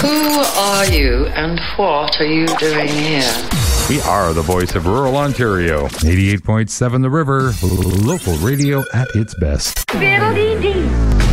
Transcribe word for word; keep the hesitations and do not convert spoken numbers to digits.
Who are you and what are you doing here? We are the voice of rural Ontario. eighty-eight point seven The River, local radio at its best. Fiddle-dee-dee.